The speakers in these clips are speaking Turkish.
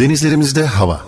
Denizlerimizde hava.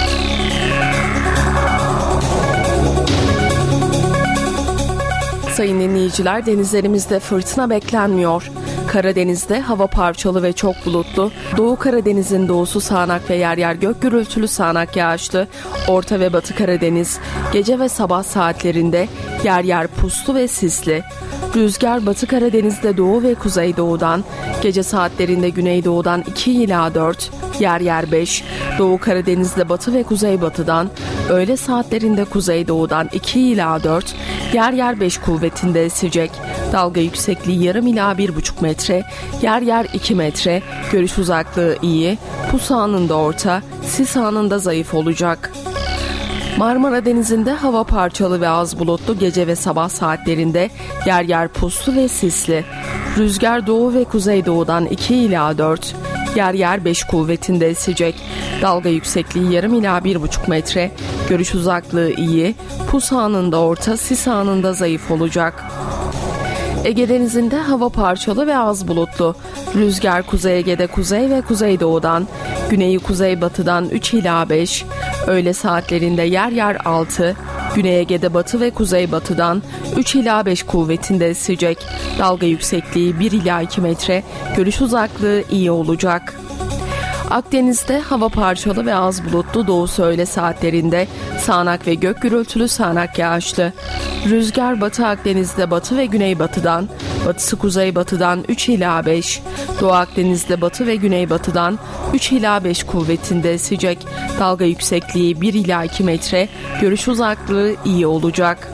Sayın dinleyiciler, denizlerimizde fırtına beklenmiyor. Karadeniz'de hava parçalı ve çok bulutlu. Doğu Karadeniz'in doğusu sağanak ve yer yer gök gürültülü sağanak yağışlı. Orta ve Batı Karadeniz gece ve sabah saatlerinde yer yer puslu ve sisli. Rüzgar Batı Karadeniz'de doğu ve kuzeydoğudan, gece saatlerinde güneydoğudan 2 ila 4, yer yer 5, Doğu Karadeniz'de batı ve kuzeybatıdan, öğle saatlerinde kuzeydoğudan 2 ila 4, yer yer 5 kuvvetinde esecek. Dalga yüksekliği yarım ila 1,5 metre, yer yer 2 metre, görüş uzaklığı iyi, pus anında orta, sis anında zayıf olacak. Marmara Denizi'nde hava parçalı ve az bulutlu, gece ve sabah saatlerinde yer yer puslu ve sisli. Rüzgar doğu ve kuzeydoğudan 2 ila 4, yer yer 5 kuvvetinde esecek. Dalga yüksekliği yarım ila 1,5 metre, görüş uzaklığı iyi, pus anında orta, sis anında zayıf olacak. Ege Denizi'nde hava parçalı ve az bulutlu. Rüzgar Kuzey Ege'de kuzey ve kuzeydoğudan, güneyi kuzeybatıdan 3 ila 5, öğle saatlerinde yer yer 6, Güney Ege'de batı ve kuzeybatıdan 3 ila 5 kuvvetinde esecek. Dalga yüksekliği 1 ila 2 metre, görüş uzaklığı iyi olacak. Akdeniz'de hava parçalı ve az bulutlu, doğusu öğle saatlerinde sağanak ve gök gürültülü sağanak yağışlı. Rüzgar Batı Akdeniz'de batı ve güneybatıdan, batısı kuzeybatıdan 3 ila 5, Doğu Akdeniz'de batı ve güneybatıdan 3 ila 5 kuvvetinde esecek. Dalga yüksekliği 1 ila 2 metre, görüş uzaklığı iyi olacak.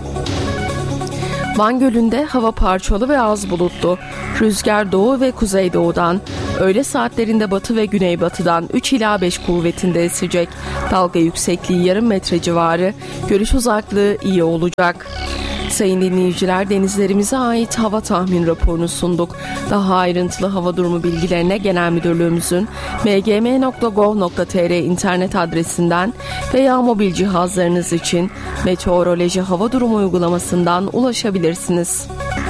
Van Gölü'nde hava parçalı ve az bulutlu. Rüzgar doğu ve kuzeydoğudan, öğle saatlerinde batı ve güneybatıdan 3 ila 5 kuvvetinde esecek. Dalga yüksekliği yarım metre civarı, görüş uzaklığı iyi olacak. Sayın dinleyiciler, denizlerimize ait hava tahmin raporunu sunduk. Daha ayrıntılı hava durumu bilgilerine Genel Müdürlüğümüzün mgm.gov.tr internet adresinden veya mobil cihazlarınız için meteoroloji hava durumu uygulamasından ulaşabilirsiniz.